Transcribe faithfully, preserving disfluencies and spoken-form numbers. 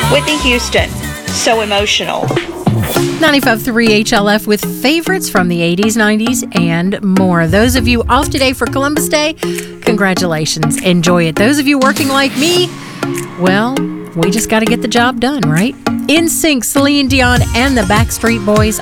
Whitney Houston, So Emotional. ninety-five point three H L F with favorites from the eighties, nineties, and more. Those of you off today for Columbus Day, congratulations. Enjoy it. Those of you working like me, well, we just got to get the job done, right? N Sync, Celine Dion, and the Backstreet Boys.